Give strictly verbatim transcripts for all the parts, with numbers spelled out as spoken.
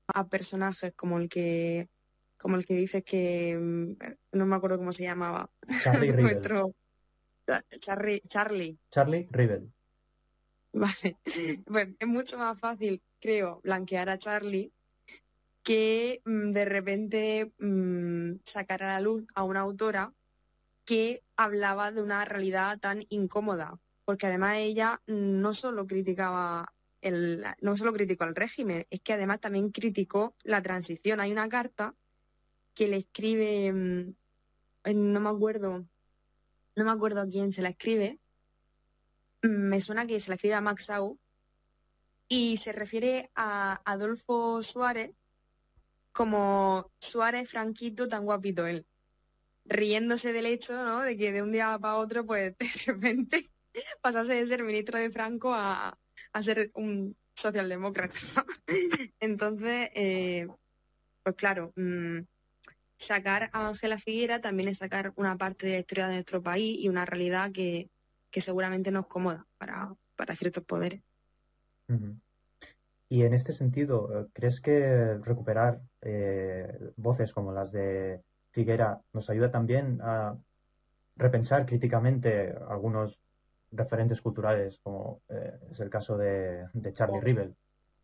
a personajes como el que como el que dices que mm, no me acuerdo cómo se llamaba. Charlie Rivel. Nuestro Charlie, Charlie. Charlie Rivel. Vale. Pues es mucho más fácil, creo, blanquear a Charlie que mm, de repente mm, sacar a la luz a una autora que hablaba de una realidad tan incómoda, porque además ella no solo criticaba el, no solo criticó al régimen, es que además también criticó la transición. Hay una carta que le escribe, mm, no me acuerdo, no me acuerdo a quién se la escribe, mm, me suena que se la escribe a Max Sau, y se refiere a Adolfo Suárez como Suárez franquito tan guapito él, riéndose del hecho, ¿no?, de que de un día para otro, pues de repente pasase de ser ministro de Franco a, a ser un socialdemócrata. Entonces, eh, pues claro, mmm, sacar a Ángela Figuera también es sacar una parte de la historia de nuestro país y una realidad que, que seguramente no es cómoda para, para ciertos poderes. Uh-huh. Y en este sentido, ¿crees que recuperar eh, voces como las de Figuera nos ayuda también a repensar críticamente algunos referentes culturales, como eh, es el caso de, de Charlie Rivel?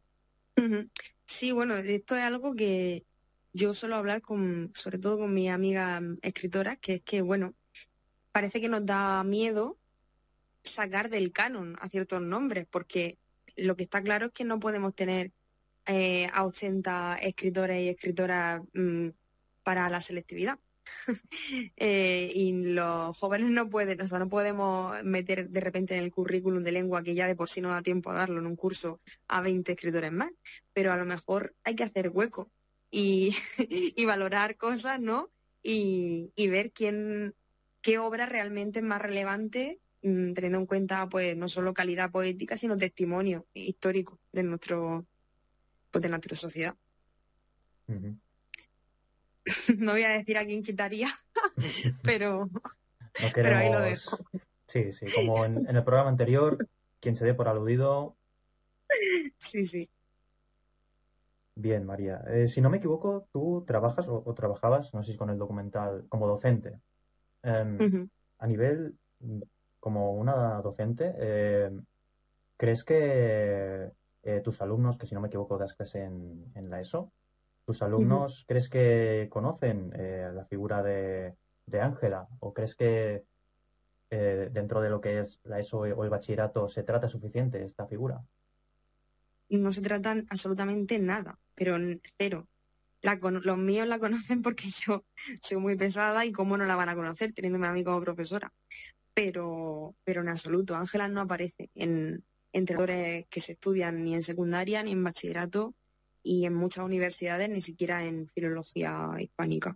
Sí, bueno, esto es algo que yo suelo hablar con, sobre todo con mis amigas escritoras, que es que, bueno, parece que nos da miedo sacar del canon a ciertos nombres, porque lo que está claro es que no podemos tener eh, a ochenta escritores y escritoras mmm, para la selectividad. eh, y los jóvenes no pueden, o sea, no podemos meter de repente en el currículum de lengua, que ya de por sí no da tiempo a darlo en un curso, a veinte escritores más, pero a lo mejor hay que hacer hueco y, y valorar cosas, ¿no? Y, y ver quién, qué obra realmente es más relevante, mmm, teniendo en cuenta pues no solo calidad poética, sino testimonio histórico de nuestro, pues, de nuestra sociedad. Uh-huh. No voy a decir a quién quitaría, pero, No pero ahí lo queremos... dejo. Sí, sí, como en, en el programa anterior, quien se dé por aludido. Sí, sí. Bien, María. Eh, si no me equivoco, tú trabajas o, o trabajabas, no sé si con el documental, como docente. Eh, Uh-huh. a nivel, mm, como una docente, eh, ¿crees que eh, tus alumnos, que si no me equivoco das clase en, en la ESO, tus Uh-huh. alumnos, ¿crees que conocen eh, la figura de de Ángela? ¿O crees que eh, dentro de lo que es la ESO o el bachillerato se trata suficiente esta figura? No se tratan absolutamente nada, pero cero. La con- los míos la conocen porque yo soy muy pesada y cómo no la van a conocer teniéndome a mí como profesora. Pero, pero en absoluto, Ángela no aparece en entre los autores que se estudian ni en secundaria ni en bachillerato y en muchas universidades, ni siquiera en filología hispánica.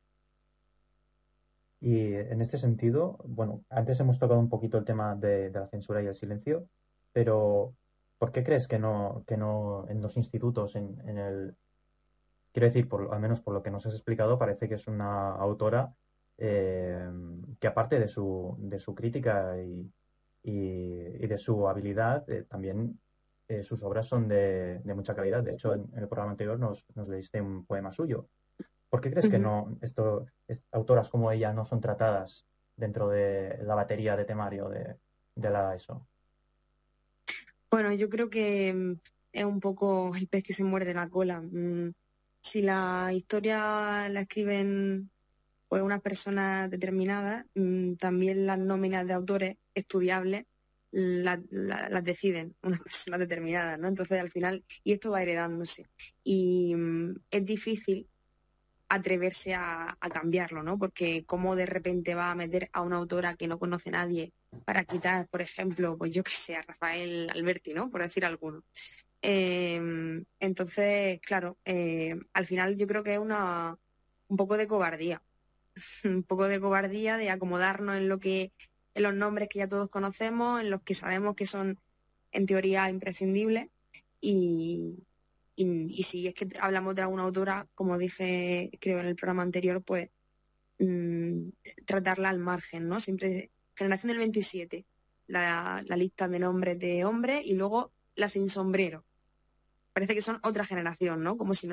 Y en este sentido, bueno, antes hemos tocado un poquito el tema de, de la censura y el silencio, pero ¿por qué crees que no, que no en los institutos, en, en el, quiero decir, por, al menos por lo que nos has explicado, parece que es una autora eh, que aparte de su, de su crítica y, y, y de su habilidad, eh, también eh, sus obras son de, de mucha calidad. De hecho, en, en el programa anterior nos, nos leíste un poema suyo. ¿Por qué crees que Uh-huh. no, esto, es- autoras como ella no son tratadas dentro de la batería de temario de, de la ESO? Bueno, yo creo que mm, es un poco el pez que se muerde la cola. Mm, Si la historia la escriben pues unas personas determinadas, mm, también las nóminas de autores estudiables la- la- las deciden unas personas determinadas, ¿no? Entonces al final, y esto va heredándose. Y mm, es difícil atreverse a, a cambiarlo, ¿no? Porque cómo de repente va a meter a una autora que no conoce nadie para quitar, por ejemplo, pues yo que sé, a Rafael Alberti, ¿no? Por decir alguno. Eh, entonces, claro, eh, al final yo creo que es una un poco de cobardía, un poco de cobardía de acomodarnos en lo que, en los nombres que ya todos conocemos, en los que sabemos que son en teoría imprescindibles y, y, y si es que hablamos de alguna autora, como dije creo en el programa anterior, pues mmm, tratarla al margen, ¿no? Siempre generación del veintisiete, la, la lista de nombres de hombres y luego la sin sombrero. Parece que son otra generación, ¿no? Como si no